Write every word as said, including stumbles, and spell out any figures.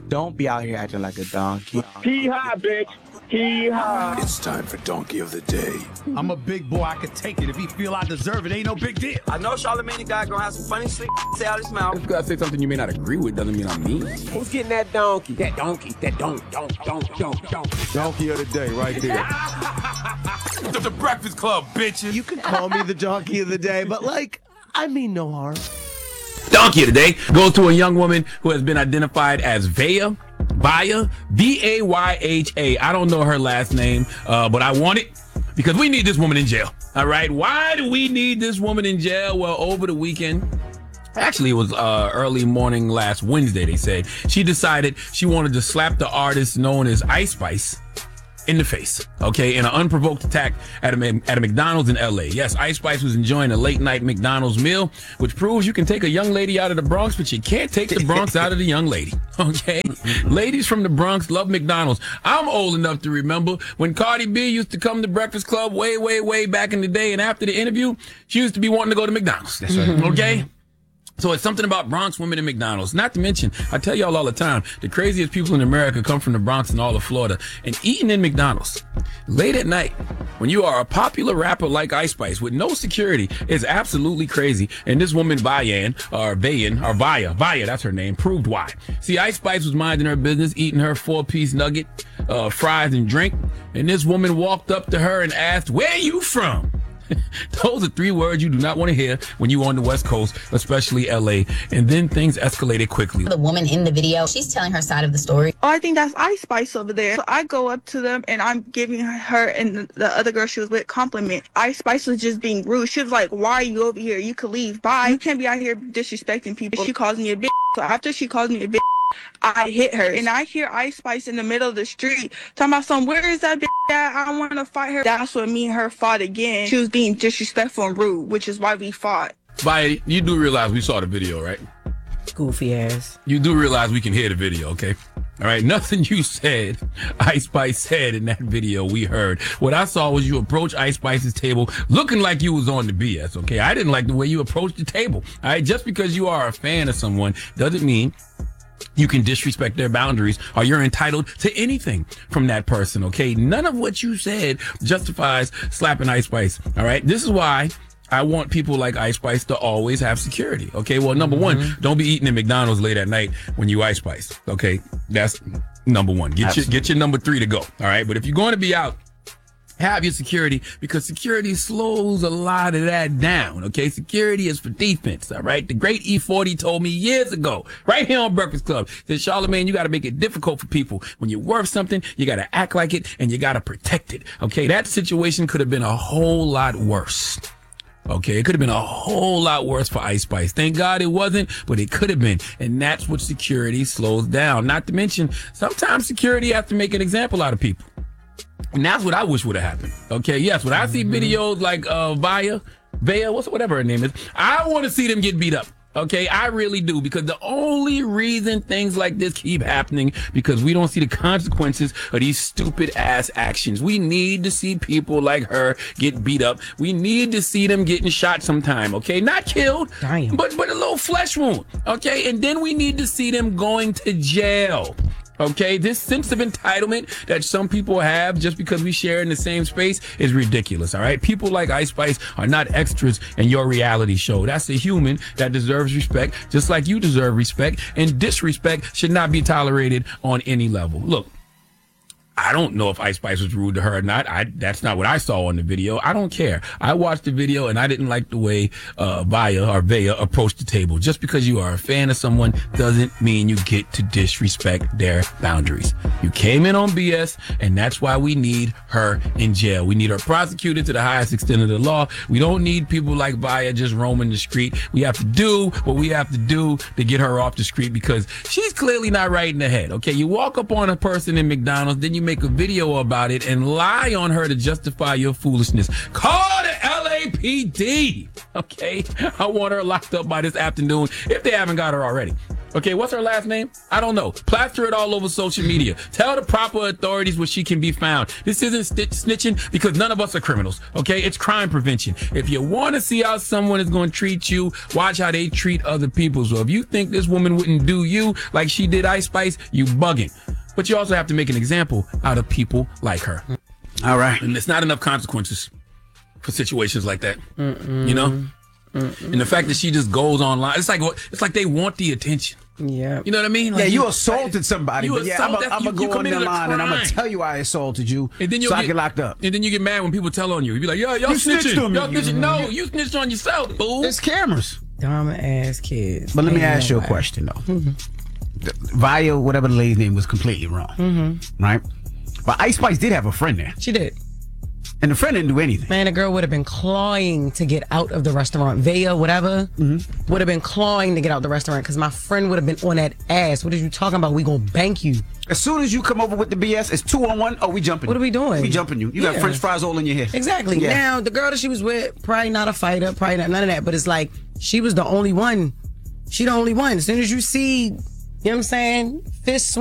Don't be out here acting like a donkey. Hee-haw, bitch. Hee-haw. It's time for Donkey of the Day. I'm a big boy. I could take it. If he feel I deserve it, ain't no big deal. I know Charlamagne guy gonna have some funny shit say out his mouth. Just because I say something you may not agree with doesn't mean I'm mean. Who's getting that donkey? That donkey. That don't, don't, don't, don't, don't. Donkey of the Day right there. the, the Breakfast Club, bitches. You can call me the donkey of the day, but like, I mean no harm. Donkey of the Day goes to a young woman who has been identified as Vaya, Vaya, V A Y H A. I don't know her last name, uh, but I want it because we need this woman in jail. All right. Why do we need this woman in jail? Well, over the weekend, actually, it was uh, early morning last Wednesday, they said, she decided she wanted to slap the artist known as Ice Spice in the face, okay, in an unprovoked attack at a, at a McDonald's in L A. Yes, Ice Spice was enjoying a late-night McDonald's meal, which proves you can take a young lady out of the Bronx, but you can't take the Bronx out of the young lady, okay? Ladies from the Bronx love McDonald's. I'm old enough to remember when Cardi B used to come to Breakfast Club way, way, way back in the day, and after the interview, she used to be wanting to go to McDonald's, That's right. okay? So it's something about Bronx women and McDonald's. Not to mention, I tell y'all all the time, the craziest people in America come from the Bronx and all of Florida. And eating in McDonald's late at night when you are a popular rapper like Ice Spice with no security is absolutely crazy. And this woman, Vian, or Vayan, or Vaya, Vaya, that's her name, proved why. See, Ice Spice was minding her business, eating her four-piece nugget, uh, fries, and drink. And this woman walked up to her and asked, "Where you from?" Those are three words you do not want to hear when you're on the West Coast, especially L A. And then things escalated quickly. The woman in the video, she's telling her side of the story. Oh, I think that's Ice Spice over there. So I go up to them and I'm giving her and the other girl she was with compliment. Ice Spice was just being rude. She was like, "Why are you over here? You could leave. Bye. You can't be out here disrespecting people." She calls me a bitch. So after she calls me a bitch, I hit her. And I hear Ice Spice in the middle of the street talking about some, "Where is that bitch at? I want to fight her." That's when me and her fought again. She was being disrespectful and rude, which is why we fought. Vaya, you do realize we saw the video, right? Goofy ass. You do realize we can hear the video, okay? All right, nothing you said, Ice Spice said in that video we heard. What I saw was you approach Ice Spice's table looking like you was on the B S, okay? I didn't like the way you approached the table, all right? Just because you are a fan of someone doesn't mean you can disrespect their boundaries or you're entitled to anything from that person, okay? None of what you said justifies slapping Ice Spice, all right? This is why I want people like Ice Spice to always have security, okay? Well, number mm-hmm. one, don't be eating at McDonald's late at night when you Ice Spice, okay? That's number one. Get your, get your number three to go, all right? But if you're going to be out, have your security, because security slows a lot of that down, okay? Security is for defense, all right? The great E forty told me years ago, right here on Breakfast Club, that Charlamagne, you got to make it difficult for people. When you're worth something, you got to act like it, and you got to protect it, okay? That situation could have been a whole lot worse. Okay, it could have been a whole lot worse for Ice Spice. Thank God it wasn't, but it could have been. And that's what security slows down. Not to mention, sometimes security has to make an example out of people. And that's what I wish would have happened. Okay, yes, when I see videos like uh, Vaya, Vaya, what's whatever her name is, I want to see them get beat up. Okay, I really do, because the only reason things like this keep happening because we don't see the consequences of these stupid ass actions. We need to see people like her get beat up. We need to see them getting shot sometime, okay? Not killed, Damn. but but a little flesh wound, okay? And then we need to see them going to jail. Okay, this sense of entitlement that some people have just because we share in the same space is ridiculous, all right? People like Ice Spice are not extras in your reality show. That's a human that deserves respect, just like you deserve respect, and disrespect should not be tolerated on any level. Look, I don't know if Ice Spice was rude to her or not. I, that's not what I saw on the video. I don't care. I watched the video and I didn't like the way uh, Vaya or Vaya approached the table. Just because you are a fan of someone doesn't mean you get to disrespect their boundaries. You came in on B S, and that's why we need her in jail. We need her prosecuted to the highest extent of the law. We don't need people like Vaya just roaming the street. We have to do what we have to do to get her off the street, because she's clearly not right in the head. Okay, you walk up on a person in McDonald's, then you make a video about it and lie on her to justify your foolishness. Call the L A P D, okay? I want her locked up by this afternoon if they haven't got her already. Okay, what's her last name? I don't know. Plaster it all over social media. Tell the proper authorities where she can be found. This isn't st- snitching because none of us are criminals. Okay, it's crime prevention. If you want to see how someone is going to treat you, watch how they treat other people. So if you think this woman wouldn't do you like she did Ice Spice, you bugging. But you also have to make an example out of people like her. All right. And there's not enough consequences for situations like that. Mm-mm. You know? Mm-mm. And the fact that she just goes online, it's like it's like they want the attention. Yeah. You know what I mean? Like yeah, you assaulted somebody. You but yeah, I'm assault- going to you- you go on the committed a line and I'm going to crime. tell you I assaulted you And then you'll so I get, get locked up. And then you get mad when people tell on you. You be like, yo, y'all You snitched snitching. on me. Y'all snitching. No, you snitched on yourself, fool. There's cameras. Dumb ass kids. But let me Ain't ask you a nobody. question, though. Mm-hmm. Via, whatever the lady's name, was completely wrong. Mm-hmm. Right? But Ice Spice did have a friend there. She did. And the friend didn't do anything. Man, the girl would have been clawing to get out of the restaurant. Vea, whatever, Mm-hmm. would have been clawing to get out the restaurant because my friend would have been on that ass. What are you talking about? We gonna bank you. As soon as you come over with the B S, it's two on one. Oh, we jumping. What you. are we doing? We jumping you. You got Yeah. French fries all in your hair. Exactly. Yeah. Now, the girl that she was with, probably not a fighter, probably not none of that, but it's like she was the only one. She the only one. As soon as you see, you know what I'm saying, fist swing.